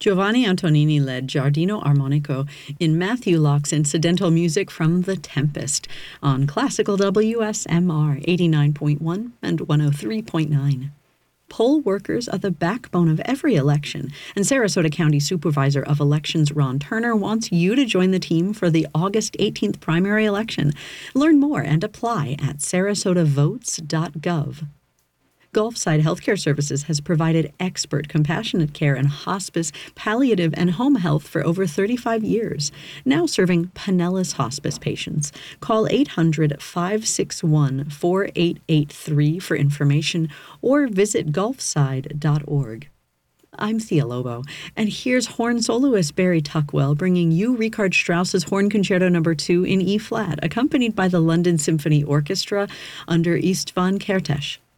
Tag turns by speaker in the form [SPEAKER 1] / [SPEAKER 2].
[SPEAKER 1] Giovanni Antonini led Giardino Armonico in Matthew Locke's incidental music from The Tempest on Classical WSMR 89.1 and 103.9. Poll workers are the backbone of every election, and Sarasota County Supervisor of Elections Ron Turner wants you to join the team for the August 18th primary election. Learn more and apply at sarasotavotes.gov. Gulfside Healthcare Services has provided expert compassionate care in hospice, palliative, and home health for over 35 years, now serving Pinellas Hospice patients. Call 800-561-4883 for information or visit gulfside.org. I'm Thea Lobo, and here's horn soloist Barry Tuckwell bringing you Richard Strauss's Horn Concerto No. 2 in E-flat, accompanied by the London Symphony Orchestra under Istvan Kertész.